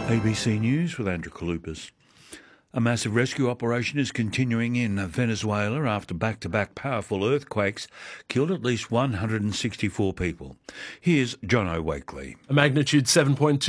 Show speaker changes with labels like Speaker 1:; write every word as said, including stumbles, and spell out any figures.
Speaker 1: A B C News with Andrew Kalupas. A massive rescue operation is continuing in Venezuela after back-to-back powerful earthquakes killed at least one hundred sixty-four people. Here's John O'Wakely.
Speaker 2: A magnitude seven point two